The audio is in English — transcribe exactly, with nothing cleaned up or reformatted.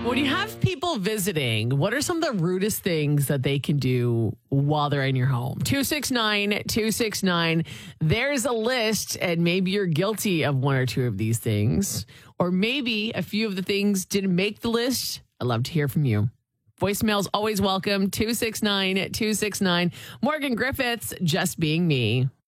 When you have people visiting, what are some of the rudest things that they can do while they're in your home? two six nine, two six nine. There's a list, and maybe you're guilty of one or two of these things. Or maybe a few of the things didn't make the list. I'd love to hear from you. Voicemail's always welcome. two six nine, two six nine. Morgan Griffiths, Just Being Me.